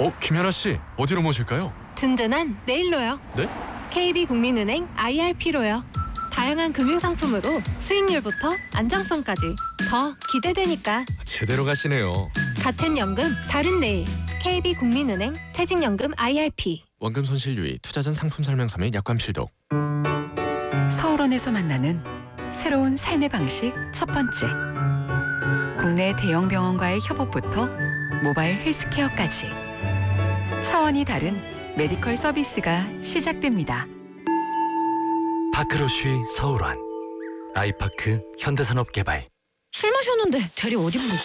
김연아 씨, 어디로 모실까요? 든든한 내일로요. 네? KB국민은행 IRP로요. 다양한 금융상품으로 수익률부터 안정성까지 더 기대되니까. 제대로 가시네요. 같은 연금, 다른 내일. KB국민은행 퇴직연금 IRP. 원금 손실 유의, 투자 전 상품 설명서 및 약관 필독. 서울원에서 만나는 새로운 삶의 방식 첫 번째. 국내 대형 병원과의 협업부터 모바일 헬스케어까지 차원이 다른 메디컬 서비스가 시작됩니다. 파크로쉬 서울원, 아이파크 현대산업개발. 술 마셨는데 대리 어디 불렀어?